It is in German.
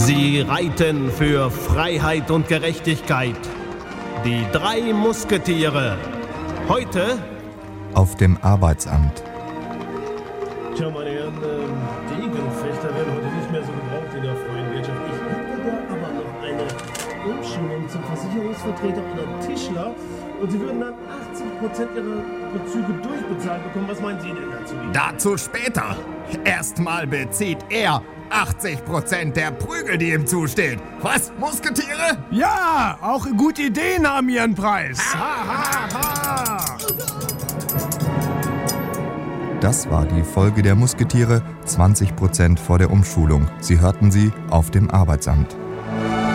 Sie reiten für Freiheit und Gerechtigkeit. Die 3 Musketiere. Heute auf dem Arbeitsamt. Tja, meine Herren, Degenfechter werden heute nicht mehr so gebraucht in der freien Wirtschaft. Ich hätte da aber noch eine Umschulung zum Versicherungsvertreter oder Tischler und Sie würden dann 80% Ihrer Bezüge durchbezahlt bekommen. Was meinen Sie denn dazu? Dazu später. Erstmal bezieht er 80% der Prügel, die ihm zusteht. Was, Musketiere? Ja, auch gute Ideen haben ihren Preis. Das war die Folge der Musketiere, 20% vor der Umschulung. Sie hörten sie auf dem Arbeitsamt.